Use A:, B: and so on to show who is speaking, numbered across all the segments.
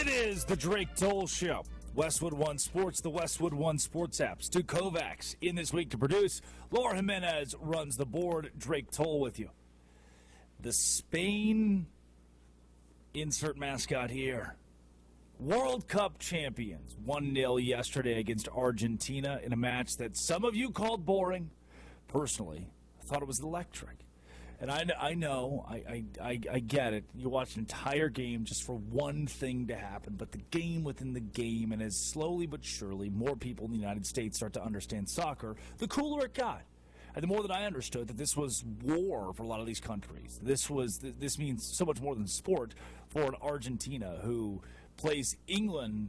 A: It is the Drake Toll Show. Westwood One Sports, the Westwood One Sports app. Stu Kovacs in this week to produce. Laura Jimenez runs the board. Drake Toll with you. The Spain insert mascot here. World Cup champions 1-0 yesterday against Argentina in a match that some of you called boring. Personally, I thought it was electric. And I know, I get it. You watch an entire game just for one thing to happen, but the game within the game, and as slowly but surely more people in the United States start to understand soccer, the cooler it got. And the more that I understood that this was war for a lot of these countries. This means so much more than sport for an Argentina who plays England,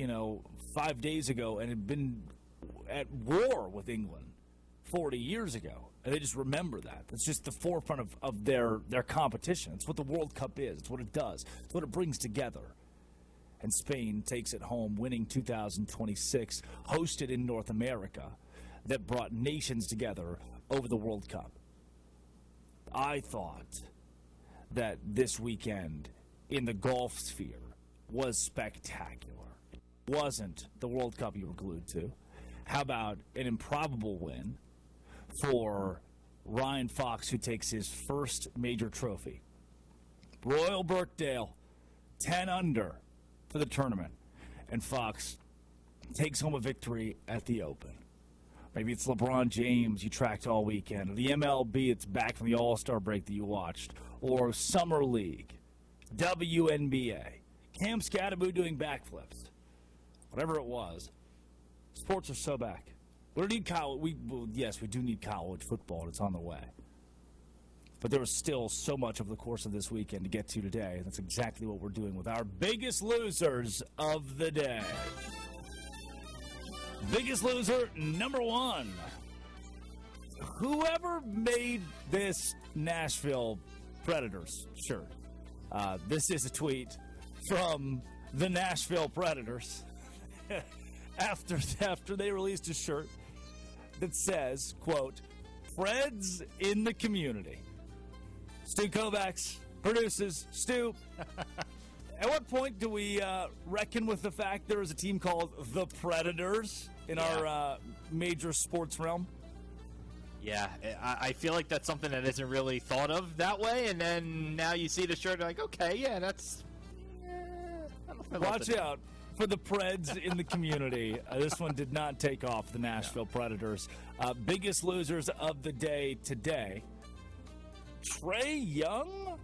A: 5 days ago and had been at war with England 40 years ago. And they just remember that. That's just the forefront of their competition. It's what the World Cup is. It's what it does. It's what it brings together. And Spain takes it home, winning 2026, hosted in North America, that brought nations together over the World Cup. I thought that this weekend in the golf sphere was spectacular. It wasn't the World Cup you were glued to. How about an improbable win for Ryan Fox, who takes his first major trophy? Royal Birkdale, 10 under for the tournament. And Fox takes home a victory at the Open. Maybe it's LeBron James you tracked all weekend, or the MLB that's back from the All-Star break that you watched, or Summer League, WNBA, Cam Scatteroo doing backflips. Whatever it was, sports are so back. We don't need college. Yes, we do need college football, and it's on the way. But there was still so much over the course of this weekend to get to today. That's exactly what we're doing with our biggest losers of the day. Biggest loser, number one. Whoever made this Nashville Predators shirt. This is a tweet from the Nashville Predators after they released a shirt that says, quote, Preds in the community. Stu Kovacs produces. Stu, at what point do we reckon with the fact there is a team called the Predators in our major sports realm?
B: Yeah, I feel like that's something that isn't really thought of that way, and then now you see the shirt, like, okay, yeah, that's... I don't know.
A: Watch out for the Preds in the community. This one did not take off, the Nashville Predators. Biggest losers of the day today. Trae Young?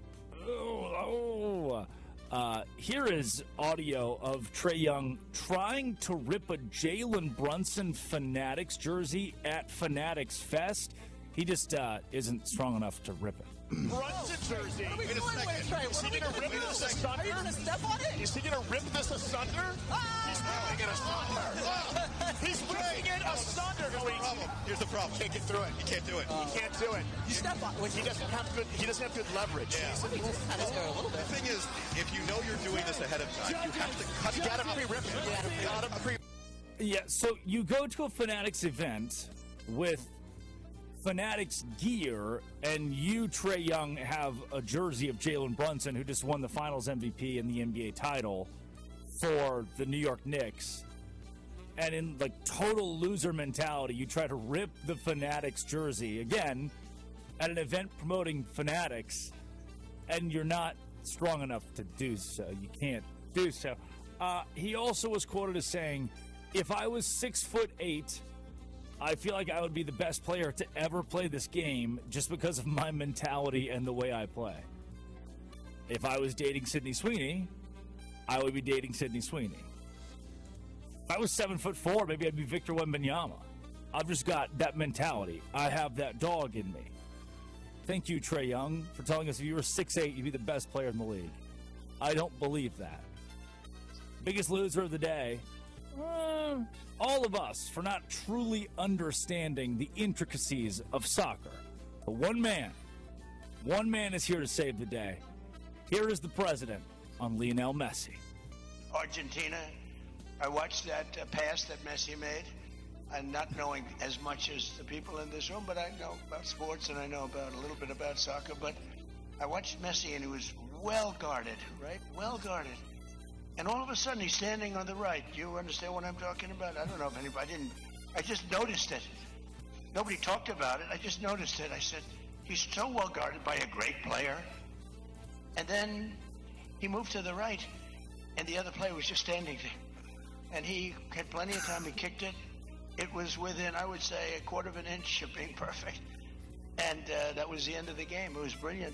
A: Here is audio of Trae Young trying to rip a Jalen Brunson Fanatics jersey at Fanatics Fest. He just isn't strong enough to rip it.
C: Brunson jersey. Wait a second. Is he going to rip this asunder? Are you going to step on it? Is he going to rip this asunder? He's ripping it asunder. He's ripping it asunder.
D: Here's the problem.
C: Can't get through it.
D: You can't do it.
C: He can't do it.
D: You step on it.
C: He doesn't have good leverage.
D: Yeah. The thing is, if you know you're doing this ahead of time, you have to cut it.
C: You got to pre-rip it.
A: Yeah, so you go to a Fanatics event with Fanatics gear, and you, Trae Young, have a jersey of Jalen Brunson, who just won the Finals MVP and the NBA title for the New York Knicks. And in total loser mentality, you try to rip the Fanatics jersey again at an event promoting Fanatics, and you're not strong enough to do so. You can't do so. He also was quoted as saying, "If I was 6'8", I feel like I would be the best player to ever play this game just because of my mentality and the way I play. If I was dating Sydney Sweeney, I would be dating Sydney Sweeney. If I was 7'4", maybe I'd be Victor Wembanyama. I've just got that mentality. I have that dog in me." Thank you, Trae Young, for telling us if you were 6'8", you'd be the best player in the league. I don't believe that. Biggest loser of the day. All of us for not truly understanding the intricacies of soccer. But one man is here to save the day. Here is the president on Lionel Messi.
E: Argentina, I watched that pass that Messi made, and not knowing as much as the people in this room, but I know about sports and I know about a little bit about soccer, but I watched Messi and he was well guarded, right? Well guarded. And all of a sudden, he's standing on the right. Do you understand what I'm talking about? I don't know if anybody didn't. I just noticed it. Nobody talked about it. I just noticed it. I said, he's so well guarded by a great player. And then he moved to the right, and the other player was just standing there. And he had plenty of time. He kicked it. It was within, I would say, a quarter of an inch of being perfect. And that was the end of the game. It was brilliant.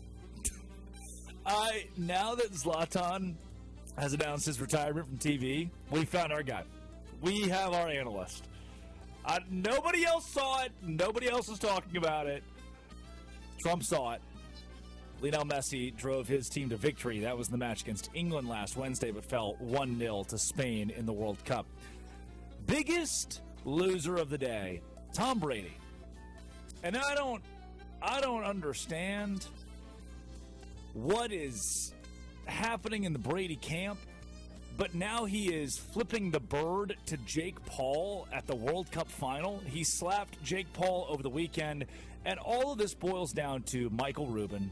A: Now that Zlatan has announced his retirement from TV, we found our guy. We have our analyst. Nobody else saw it. Nobody else was talking about it. Trump saw it. Lionel Messi drove his team to victory. That was the match against England last Wednesday, but fell 1-0 to Spain in the World Cup. Biggest loser of the day, Tom Brady. And I don't understand what is happening in the Brady camp, but now he is flipping the bird to Jake Paul at the World Cup final. He slapped Jake Paul over the weekend, and all of this boils down to Michael Rubin.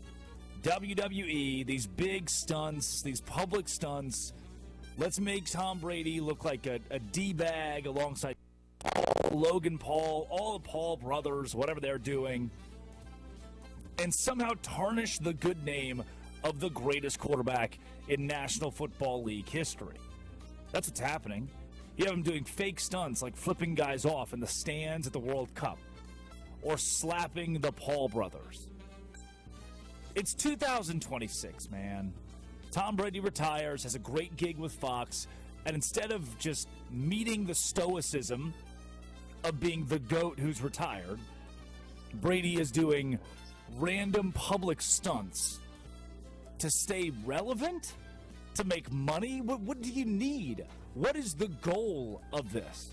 A: WWE, these big stunts, these public stunts. Let's make Tom Brady look like a D-bag alongside Logan Paul, all the Paul brothers, whatever they're doing, and somehow tarnish the good name of the greatest quarterback in National Football League history. That's what's happening. You have him doing fake stunts like flipping guys off in the stands at the World Cup or slapping the Paul brothers. It's 2026, man. Tom Brady retires, has a great gig with Fox, and instead of just meeting the stoicism of being the GOAT who's retired, Brady is doing random public stunts to stay relevant? To make money? What do you need? What is the goal of this?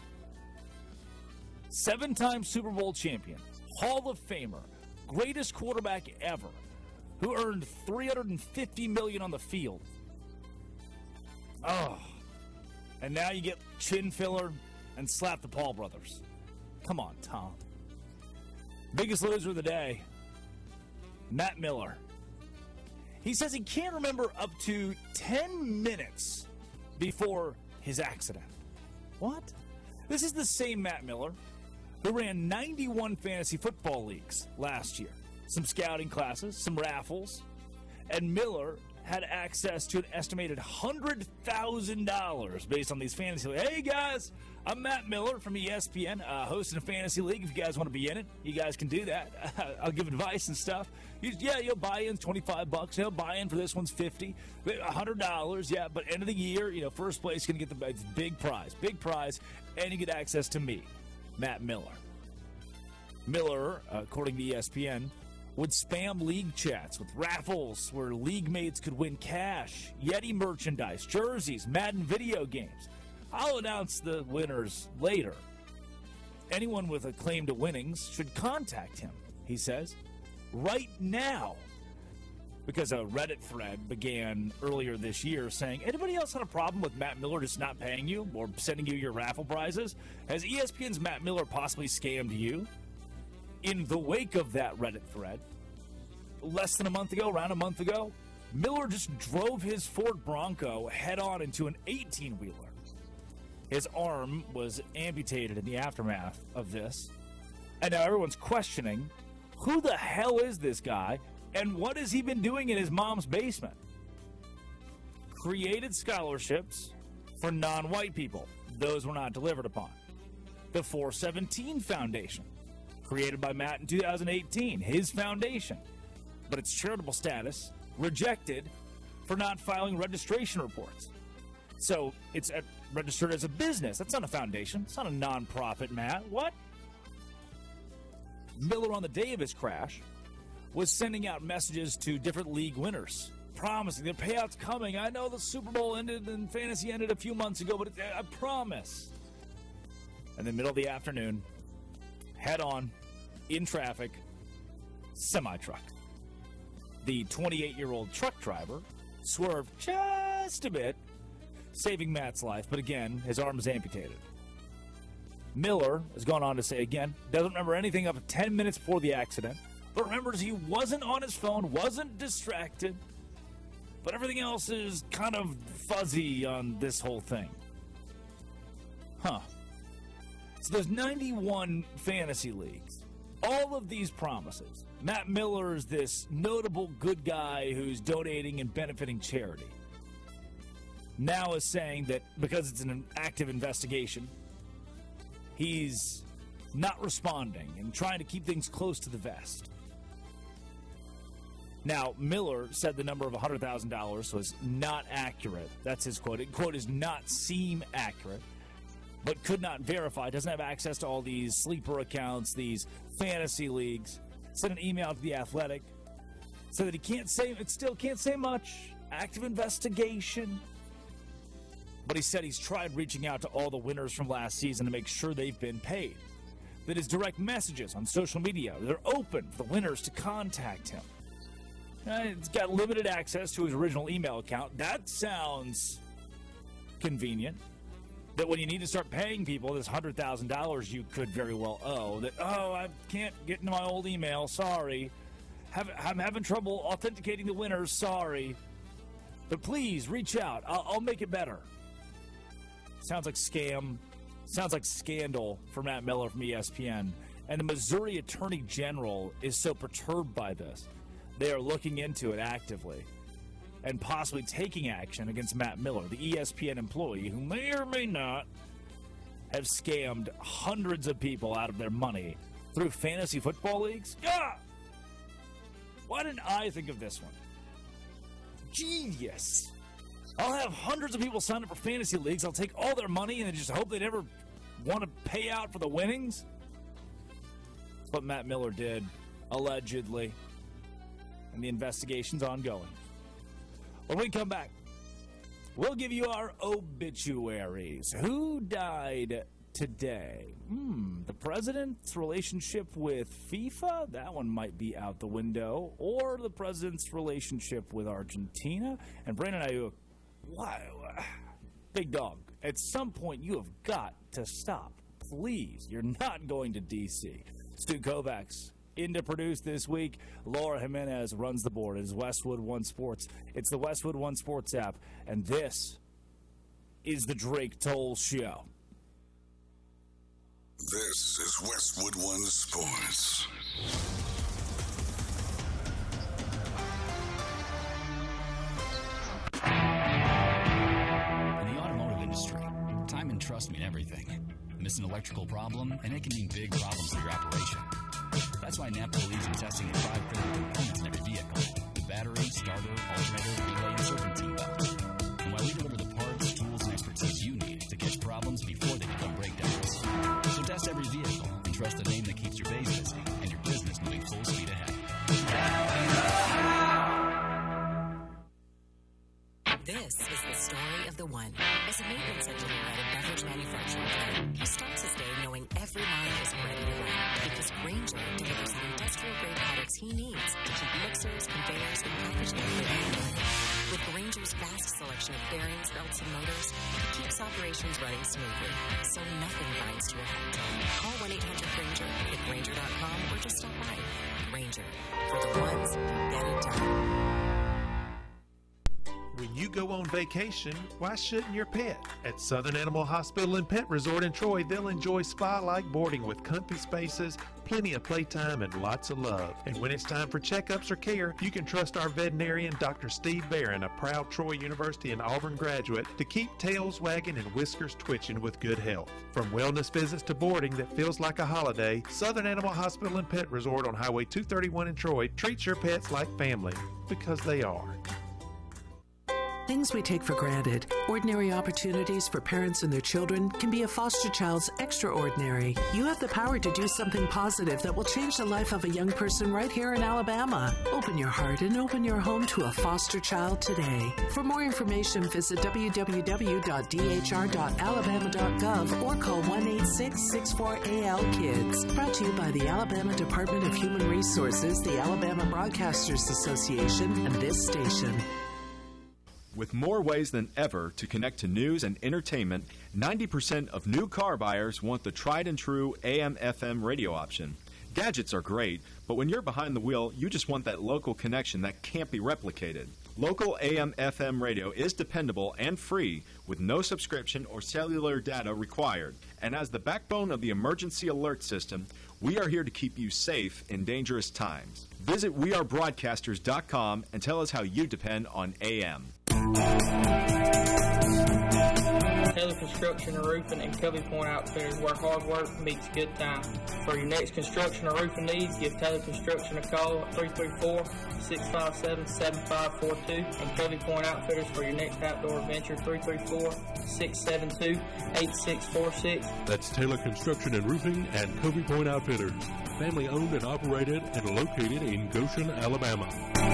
A: 7-time Super Bowl champion, Hall of Famer, greatest quarterback ever, who earned $350 million on the field. Oh. And now you get chin filler and slap the Paul brothers. Come on, Tom. Biggest loser of the day, Matt Miller. He says he can't remember up to 10 minutes before his accident. What? This is the same Matt Miller who ran 91 fantasy football leagues last year. Some scouting classes, some raffles, and Miller had access to an estimated $100,000 based on these fantasy leagues. Hey guys, I'm Matt Miller from ESPN, hosting a fantasy league. If you guys want to be in it, you guys can do that. I'll give advice and stuff. You'll buy in $25. You'll buy in for this one's $50, $100. Yeah, but end of the year, first place going to get the big prize, and you get access to me, Matt Miller. Miller, according to ESPN, would spam league chats with raffles where league mates could win cash, Yeti merchandise, jerseys, Madden video games. I'll announce the winners later. Anyone with a claim to winnings should contact him, he says, right now. Because a Reddit thread began earlier this year saying, anybody else had a problem with Matt Miller just not paying you or sending you your raffle prizes? Has ESPN's Matt Miller possibly scammed you? In the wake of that Reddit thread, around a month ago, Miller just drove his Ford Bronco head-on into an 18-wheeler. His arm was amputated in the aftermath of this. And now everyone's questioning, who the hell is this guy, and what has he been doing in his mom's basement? Created scholarships for non-white people. Those were not delivered upon. The 417 Foundation, created by Matt in 2018, his foundation. But its charitable status rejected for not filing registration reports. So it's registered as a business. That's not a foundation. It's not a nonprofit, Matt. What? Miller, on the day of his crash, was sending out messages to different league winners, promising the payout's coming. I know the Super Bowl ended and fantasy ended a few months ago, but I promise. In the middle of the afternoon, head on, in traffic, semi-truck. The 28-year-old truck driver swerved just a bit, saving Matt's life, but again, his arm is amputated. Miller has gone on to say again, doesn't remember anything up to 10 minutes before the accident, but remembers he wasn't on his phone, wasn't distracted. but everything else is kind of fuzzy on this whole thing. Huh. So there's 91 fantasy leagues. All of these promises. Matt Miller is this notable good guy who's donating and benefiting charity. Now is saying that because it's an active investigation, he's not responding and trying to keep things close to the vest. Now, Miller said the number of $100,000 was not accurate. That's his quote. It, quote, "is not seem accurate," but could not verify. Doesn't have access to all these sleeper accounts, these fantasy leagues. Sent an email to The Athletic. Said that he can't say, it still can't say much. Active investigation. But he said he's tried reaching out to all the winners from last season to make sure they've been paid. That his direct messages on social media, they're open for the winners to contact him. He's got limited access to his original email account. That sounds convenient. That when you need to start paying people this $100,000 you could very well owe, that, oh, I can't get into my old email, sorry. I'm having trouble authenticating the winners, sorry. But please, reach out. I'll make it better. Sounds like scam. Sounds like scandal for Matt Miller from ESPN. And the Missouri Attorney General is so perturbed by this. They are looking into it actively and possibly taking action against Matt Miller, the ESPN employee who may or may not have scammed hundreds of people out of their money through fantasy football leagues. Ah! Why didn't I think of this one? Genius. I'll have hundreds of people sign up for fantasy leagues. I'll take all their money and just hope they never want to pay out for the winnings. That's what Matt Miller did, allegedly. And the investigation's ongoing. When we come back, we'll give you our obituaries. Who died today? The president's relationship with FIFA? That one might be out the window. Or the president's relationship with Argentina? And Brandon Ayuk, wow, big dog. At some point, you have got to stop. Please, you're not going to D.C. Stu Kovacs in to produce this week. Laura Jimenez runs the board. It is Westwood One Sports. It's the Westwood One Sports app, and this is the Drake Toll Show.
F: This is Westwood One Sports.
G: In the automotive industry, time and trust mean everything. Miss an electrical problem, and it can mean big problems in your operation. That's why NAPCO believes in testing the 5 critical components in every vehicle: the battery, starter, alternator, relay, and serpentine belt. And why we deliver the parts, tools, and expertise you need to catch problems before they become breakdowns. So test every vehicle and trust the name that keeps your bays busy and your business moving full speed ahead.
H: This is the story of the one. As a maintenance engineer at a beverage manufacturing plant, he starts his day knowing every line is ready to run because Grainger delivers the industrial-grade products he needs to keep mixers, conveyors, and packaging equipment running. With Grainger's vast selection of bearings, belts, and motors, he keeps operations running smoothly, so nothing grinds to a halt. Call 1-800-GRAINGER at Grainger.com or just stop by. Grainger, for the ones who get it done.
I: When you go on vacation, why shouldn't your pet? At Southern Animal Hospital and Pet Resort in Troy, they'll enjoy spa-like boarding with comfy spaces, plenty of playtime, and lots of love. And when it's time for checkups or care, you can trust our veterinarian, Dr. Steve Barron, a proud Troy University and Auburn graduate, to keep tails wagging and whiskers twitching with good health. From wellness visits to boarding that feels like a holiday, Southern Animal Hospital and Pet Resort on Highway 231 in Troy treats your pets like family, because they are.
J: Things we take for granted, ordinary opportunities for parents and their children, can be a foster child's extraordinary. You have the power to do something positive that will change the life of a young person right here in Alabama. Open your heart and open your home to a foster child today. For more information, visit www.dhr.alabama.gov or call 1-866-64-AL-KIDS. Brought to you by the Alabama Department of Human Resources, the Alabama Broadcasters Association, and this station.
K: With more ways than ever to connect to news and entertainment, 90% of new car buyers want the tried-and-true AM/FM radio option. Gadgets are great, but when you're behind the wheel, you just want that local connection that can't be replicated. Local AM/FM radio is dependable and free with no subscription or cellular data required. And as the backbone of the emergency alert system, we are here to keep you safe in dangerous times. Visit wearebroadcasters.com and tell us how you depend on AM.
L: Taylor Construction and Roofing and Covey Point Outfitters, where hard work meets good time. For your next construction or roofing needs, give Taylor Construction a call at 334-657-7542 and Covey Point Outfitters for your next outdoor adventure, 334-672-8646.
M: That's Taylor Construction and Roofing and Covey Point Outfitters. Family owned and operated and located in Goshen, Alabama.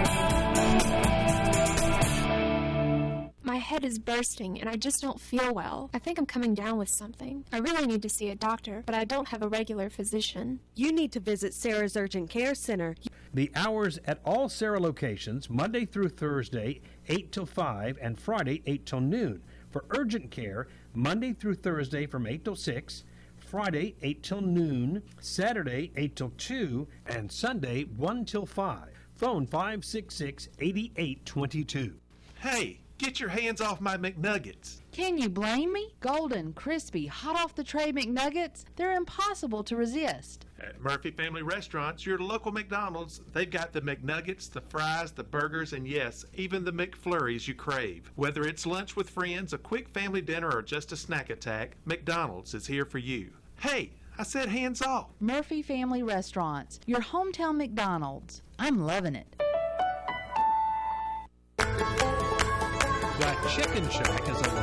N: My head is bursting and I just don't feel well. I think I'm coming down with something. I really need to see a doctor, but I don't have a regular physician.
O: You need to visit Sarah's Urgent Care Center.
P: The hours at all Sarah locations, Monday through Thursday, 8 till 5, and Friday, 8 till noon. For urgent care, Monday through Thursday from 8 till 6, Friday, 8 till noon, Saturday, 8 till 2, and Sunday, 1 till 5. Phone 566-8822.
I: Hey, get your hands off my McNuggets.
Q: Can you blame me? Golden, crispy, hot off the tray McNuggets, they're impossible to resist.
I: At Murphy Family Restaurants, your local McDonald's, they've got the McNuggets, the fries, the burgers, and yes, even the McFlurries you crave. Whether it's lunch with friends, a quick family dinner, or just a snack attack, McDonald's is here for you. Hey, I said hands off.
Q: Murphy Family Restaurants, your hometown McDonald's. I'm loving it.
P: That Chicken Shack is a